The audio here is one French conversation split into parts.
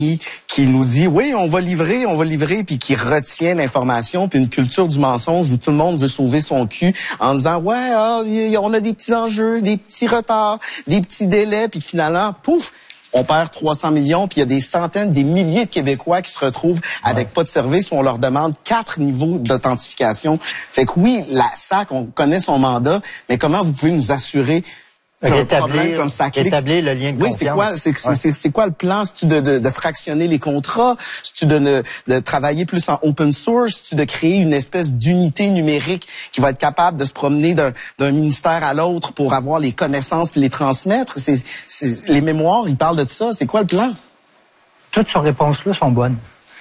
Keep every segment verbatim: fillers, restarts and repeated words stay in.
qui nous dit oui, on va livrer, on va livrer, puis qui retient l'information, puis une culture du mensonge où tout le monde veut sauver son cul en disant ouais, ah, on a des petits enjeux, des petits retards, des petits délais, puis finalement, pouf, on perd trois cents millions, puis il y a des centaines, des milliers de Québécois qui se retrouvent avec ouais. pas de service où on leur demande quatre niveaux d'authentification. Fait que oui, la S A C, on connaît son mandat, mais comment vous pouvez nous assurer Rétablir, comme ça rétablir le lien de oui, confiance. Oui, c'est quoi, c'est, c'est, ouais. c'est, c'est quoi le plan? C'est-tu de, de, de fractionner les contrats? C'est-tu de, de, de travailler plus en open source? C'est-tu de créer une espèce d'unité numérique qui va être capable de se promener d'un, d'un ministère à l'autre pour avoir les connaissances puis les transmettre? C'est, c'est, les mémoires, ils parlent de ça. C'est quoi le plan? Toutes ces réponses-là sont bonnes.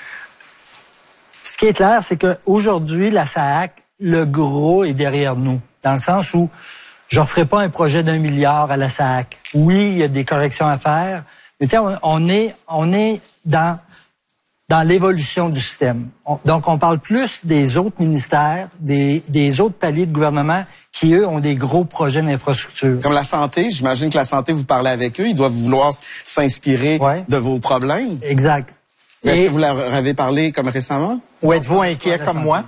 Ce qui est clair, c'est qu'aujourd'hui, la S A C, le gros est derrière nous. Dans le sens où je ne ferai pas un projet d'un milliard à la S A C. Oui, il y a des corrections à faire, mais tu sais, on, on est, on est dans, dans l'évolution du système. On, donc, on parle plus des autres ministères, des, des autres paliers de gouvernement qui, eux, ont des gros projets d'infrastructure. Comme la santé, j'imagine que la santé, vous parlez avec eux, ils doivent vouloir s'inspirer ouais. de vos problèmes. Exact. Est-ce Et... que vous leur avez parlé comme récemment? Ou êtes-vous inquiet comme moi?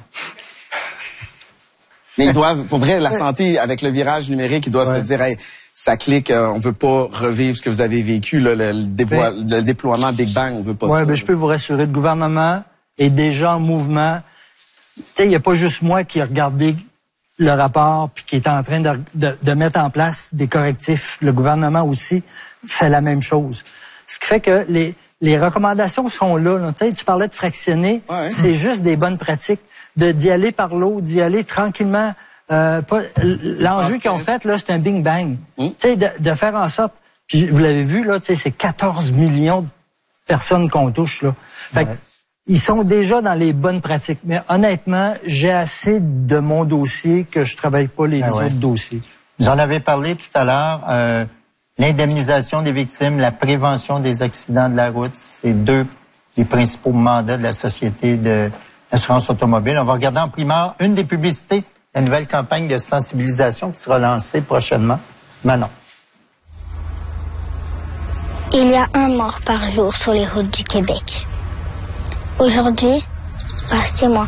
Mais ils doivent, pour vrai, la santé, avec le virage numérique, ils doivent ouais. se dire, hey, ça clique, euh, on veut pas revivre ce que vous avez vécu, là, le, le, déploie, mais, le déploiement Big Bang, on veut pas ouais, ça. Oui, je peux vous rassurer, le gouvernement est déjà en mouvement. Tu sais, il n'y a pas juste moi qui ai regardé le rapport puis qui est en train de, de, de mettre en place des correctifs. Le gouvernement aussi fait la même chose. Ce qui fait que les, les recommandations sont là. là. Tu sais, tu parlais de fractionner, ouais. c'est juste des bonnes pratiques. De d'y aller par l'eau, d'y aller tranquillement. Euh, pas, l'enjeu qu'ils ont fait, là, c'est un bing bang. Mmh. Tu sais, de, de faire en sorte, puis vous l'avez vu, là, tu sais, c'est quatorze millions de personnes qu'on touche, là. Fait ouais. que, ils sont déjà dans les bonnes pratiques. Mais honnêtement, j'ai assez de mon dossier que je travaille pas les ah ouais. autres dossiers. Vous en avez parlé tout à l'heure, euh, l'indemnisation des victimes, la prévention des accidents de la route, c'est deux des principaux mandats de la Société de Assurance automobile. On va regarder en primaire une des publicités, la nouvelle campagne de sensibilisation qui sera lancée prochainement. Manon. Il y a un mort par jour sur les routes du Québec. Aujourd'hui, bah, c'est moi.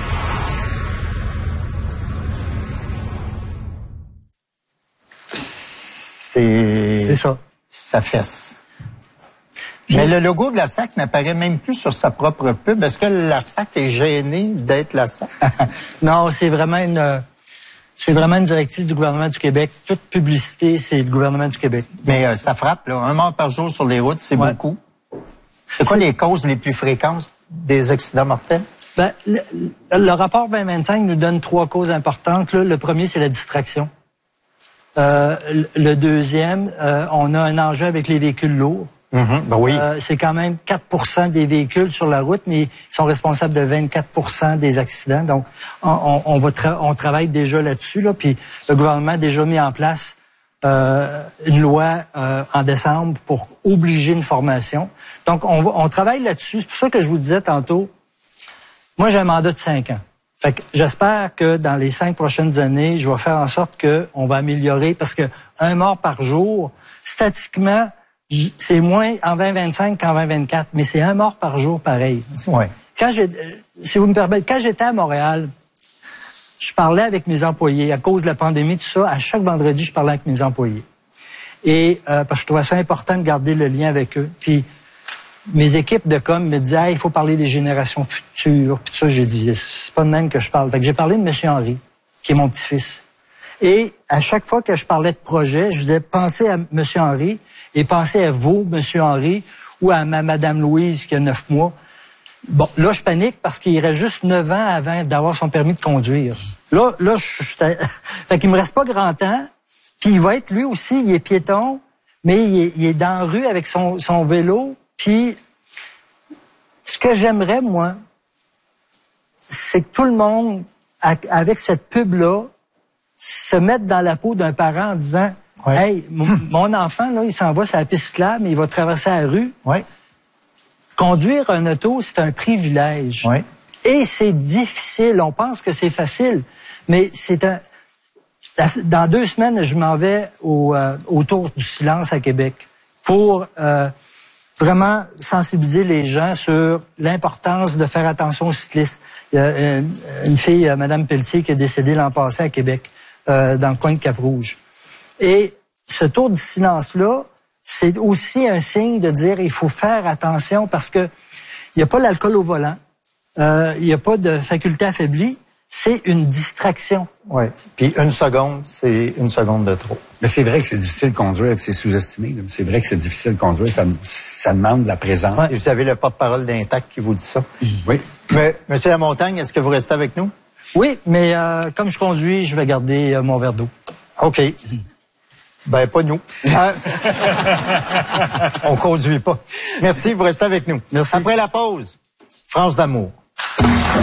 C'est... C'est ça. Ça fesse. Mais le logo de la S A C n'apparaît même plus sur sa propre pub. Est-ce que la S A C est gênée d'être la S A C? Non, c'est vraiment une, c'est vraiment une directive du gouvernement du Québec. Toute publicité, c'est le gouvernement du Québec. Mais euh, ça frappe, là. Un mort par jour sur les routes, c'est ouais. beaucoup. C'est quoi les causes les plus fréquentes des accidents mortels? Ben, le, le rapport vingt vingt-cinq nous donne trois causes importantes. Là. Le premier, c'est la distraction. Euh, le deuxième, euh, on a un enjeu avec les véhicules lourds. Mm-hmm, ben oui. euh, c'est quand même quatre pour cent des véhicules sur la route, mais ils sont responsables de vingt-quatre pour cent des accidents. Donc, on, on, on, va tra- on travaille déjà là-dessus. Là, puis le gouvernement a déjà mis en place euh, une loi euh, en décembre pour obliger une formation. Donc, on, va, on travaille là-dessus. C'est pour ça que je vous disais tantôt, moi, j'ai un mandat de cinq ans. Fait que j'espère que dans les cinq prochaines années, je vais faire en sorte qu'on va améliorer, parce que un mort par jour, statistiquement, c'est moins en vingt vingt-cinq qu'en vingt vingt-quatre, mais c'est un mort par jour pareil. Ouais. Quand j'ai, si vous me permettez, quand j'étais à Montréal, je parlais avec mes employés. À cause de la pandémie, tout ça, à chaque vendredi, je parlais avec mes employés. Et euh, parce que je trouvais ça important de garder le lien avec eux. Puis mes équipes de com me disaient, hey, il faut parler des générations futures. Puis ça, j'ai dit, c'est pas de même que je parle. Fait que j'ai parlé de M. Henry, qui est mon petit-fils. Et à chaque fois que je parlais de projet, je disais, pensez à M. Henry et pensez à vous, M. Henry, ou à ma Madame Louise qui a neuf mois. Bon, là, je panique parce qu'il reste juste neuf ans avant d'avoir son permis de conduire. Là, là, je, je fait qu'il me reste pas grand temps. Puis il va être, lui aussi, il est piéton, mais il est, il est dans la rue avec son, son vélo. Puis ce que j'aimerais, moi, c'est que tout le monde, avec cette pub-là, se mette dans la peau d'un parent en disant, ouais. Hey, mon enfant, là, il s'en va sur la piste cyclable, mais il va traverser la rue. Ouais. Conduire un auto, c'est un privilège. Ouais. Et c'est difficile. On pense que c'est facile, mais c'est un... Dans deux semaines, je m'en vais au, euh, au Tour du silence à Québec pour... Euh, vraiment sensibiliser les gens sur l'importance de faire attention aux cyclistes. Il y a une, une fille, Madame Pelletier, qui est décédée l'an passé à Québec, euh, dans le coin de Cap-Rouge. Et ce tour du silence-là, c'est aussi un signe de dire il faut faire attention parce que il n'y a pas l'alcool au volant, euh, il n'y a pas de faculté affaiblie, c'est une distraction. Oui. Puis une seconde, c'est une seconde de trop. Mais c'est vrai que c'est difficile de conduire, c'est sous-estimé. C'est vrai que c'est difficile de conduire, ça, ça demande de la présence. Ouais. Et vous avez le porte-parole d'Intact qui vous dit ça. Oui. Mais, Monsieur Lamontagne, est-ce que vous restez avec nous? Oui, mais euh, comme je conduis, je vais garder euh, mon verre d'eau. OK. Ben, pas nous. Ah. On conduit pas. Merci, vous restez avec nous. Merci. Après la pause, France d'amour.